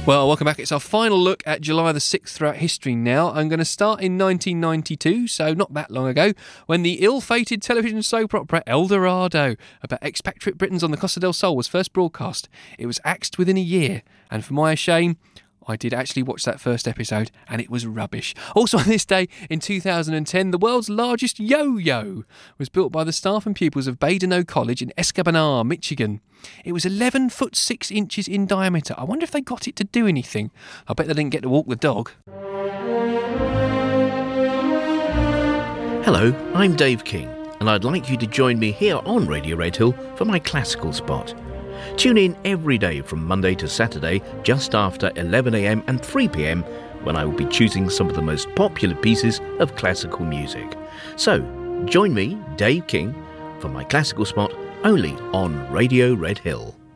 Well, welcome back. It's our final look at July the 6th throughout history now. I'm going to start in 1992, so not that long ago, when the ill-fated television soap opera El Dorado about expatriate Britons on the Costa del Sol was first broadcast. It was axed within a year, and for my shame, I did actually watch that first episode, and it was rubbish. Also on this day, in 2010, the world's largest yo-yo was built by the staff and pupils of Badenoch College in Escanaba, Michigan. It was 11 foot 6 inches in diameter. I wonder if they got it to do anything. I bet they didn't get to walk the dog. Hello, I'm Dave King, and I'd like you to join me here on Radio Redhill for my classical spot. Tune in every day from Monday to Saturday just after 11am and 3pm when I will be choosing some of the most popular pieces of classical music. So, join me, Dave King, for my classical spot only on Radio Redhill.